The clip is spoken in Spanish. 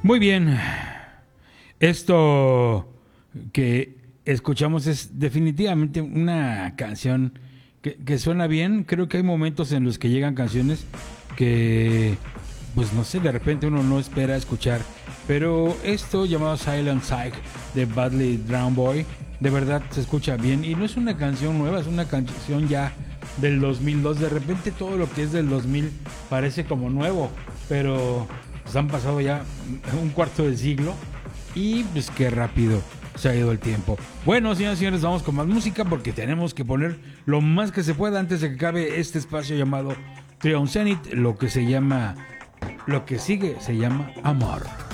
Muy bien. Esto que escuchamos es definitivamente una canción que suena bien. Creo que hay momentos en los que llegan canciones que, pues no sé, de repente uno no espera escuchar. Pero esto llamado Silent Psych de Badly Drowned Boy, de verdad se escucha bien. Y no es una canción nueva, es una canción ya del 2002. De repente todo lo que es del 2000 parece como nuevo, pero pues han pasado ya un cuarto de siglo y pues qué rápido se ha ido el tiempo. Bueno, señoras y señores, vamos con más música porque tenemos que poner lo más que se pueda antes de que acabe este espacio llamado Trion Zenith. Lo que sigue se llama Amor.